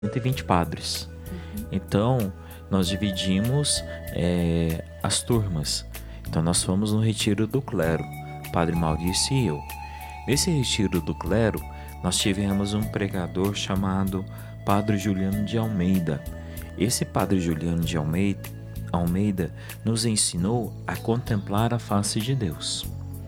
120 padres. Então, nós dividimos as turmas. Então, nós fomos no retiro do clero, Padre Maurício e eu. Nesse retiro do clero, nós tivemos um pregador chamado Padre Juliano de Almeida. Esse Padre Juliano de Almeida nos ensinou a contemplar a face de Deus.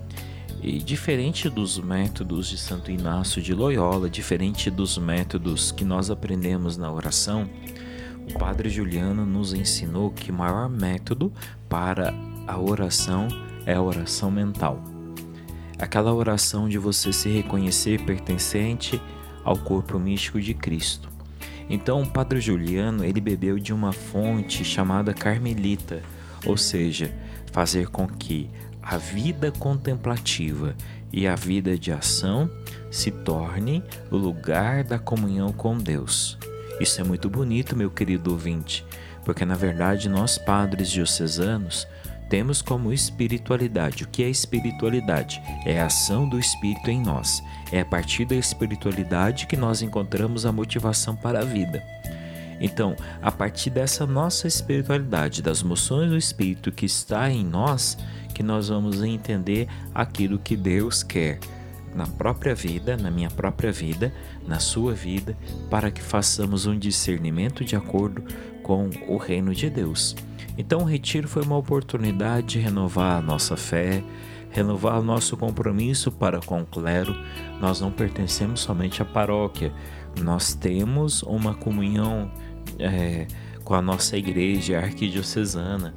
E diferente dos métodos de Santo Inácio de Loyola, diferente dos métodos que nós aprendemos na oração, o Padre Juliano nos ensinou que o maior método para a oração é a oração mental. Aquela oração de você se reconhecer pertencente ao corpo místico de Cristo. Então, o Padre Juliano, ele bebeu de uma fonte chamada carmelita, ou seja, fazer com que a vida contemplativa e a vida de ação se torne o lugar da comunhão com Deus. Isso é muito bonito, meu querido ouvinte, porque na verdade nós padres diocesanos temos como espiritualidade. O que é espiritualidade? É a ação do Espírito em nós. É a partir da espiritualidade que nós encontramos a motivação para a vida. Então, a partir dessa nossa espiritualidade, das moções do Espírito que está em nós, que nós vamos entender aquilo que Deus quer na própria vida, na minha própria vida, na sua vida, para que façamos um discernimento de acordo com o reino de Deus. Então, o retiro foi uma oportunidade de renovar a nossa fé, renovar o nosso compromisso para com o clero. Nós não pertencemos somente à paróquia, nós temos uma comunhão com a nossa igreja arquidiocesana.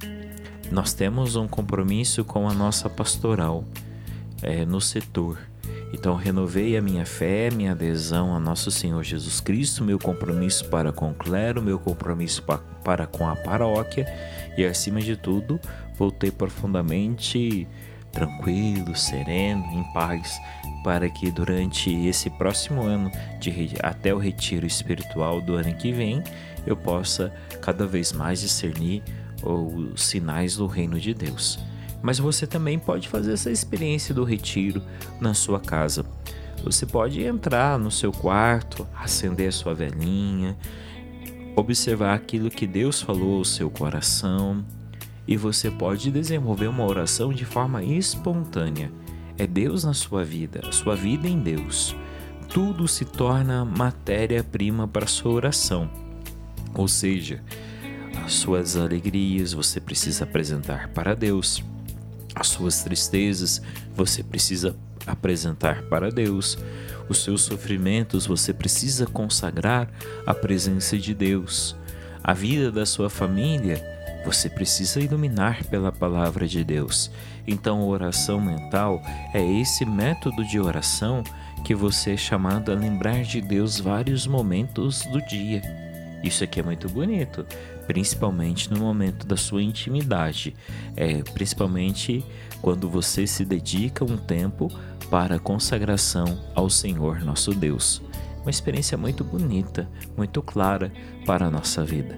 Nós temos um compromisso com a nossa pastoral no setor. Então, renovei a minha fé, minha adesão a nosso Senhor Jesus Cristo, meu compromisso para com o clero, meu compromisso para com a paróquia e, acima de tudo, voltei profundamente tranquilo, sereno, em paz, para que durante esse próximo ano, até o retiro espiritual do ano que vem, eu possa cada vez mais discernir os sinais do reino de Deus. Mas você também pode fazer essa experiência do retiro na sua casa. Você pode entrar no seu quarto, acender a sua velinha, observar aquilo que Deus falou ao seu coração, e você pode desenvolver uma oração de forma espontânea. É Deus na sua vida, a sua vida em Deus. Tudo se torna matéria-prima para a sua oração. Ou seja, as suas alegrias você precisa apresentar para Deus. As suas tristezas você precisa apresentar para Deus. Os seus sofrimentos você precisa consagrar à presença de Deus. A vida da sua família você precisa iluminar pela palavra de Deus. Então, a oração mental é esse método de oração que você é chamado a lembrar de Deus vários momentos do dia. Isso aqui é muito bonito, principalmente no momento da sua intimidade, principalmente quando você se dedica um tempo para a consagração ao Senhor nosso Deus. Uma experiência muito bonita, muito clara para a nossa vida.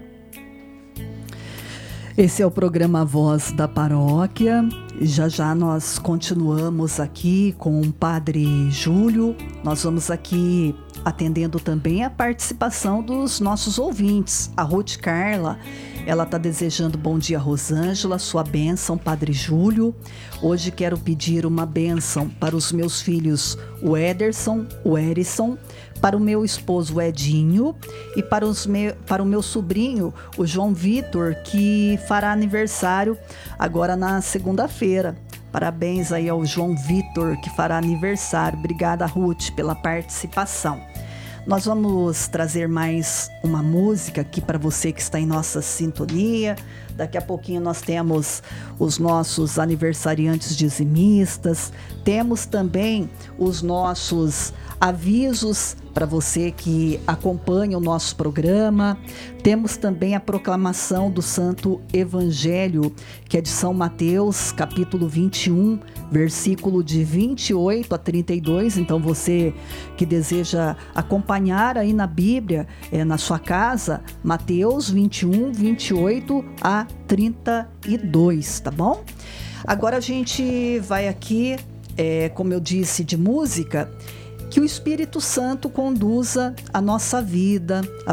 Esse é o programa Voz da Paróquia. Já já nós continuamos aqui com o Padre Júlio. Nós vamos aqui atendendo também a participação dos nossos ouvintes. A Ruth Carla, ela está desejando bom dia, Rosângela, sua bênção, Padre Júlio. Hoje quero pedir uma bênção para os meus filhos, o Ederson, o Erison, para o meu esposo, o Edinho, e para o meu sobrinho, o João Vitor, que fará aniversário agora na segunda-feira. Parabéns aí ao João Vitor, que fará aniversário. Obrigada, Ruth, pela participação. Nós vamos trazer mais uma música aqui para você que está em nossa sintonia. Daqui a pouquinho nós temos os nossos aniversariantes dizimistas. Temos também os nossos avisos para você que acompanha o nosso programa. Temos também a proclamação do Santo Evangelho, que é de São Mateus, capítulo 21, versículo de 28 a 32. Então, você que deseja acompanhar aí na Bíblia, na sua casa, Mateus 21, 28 a 32, tá bom? Agora a gente vai aqui, como eu disse, de música, que o Espírito Santo conduza a nossa vida,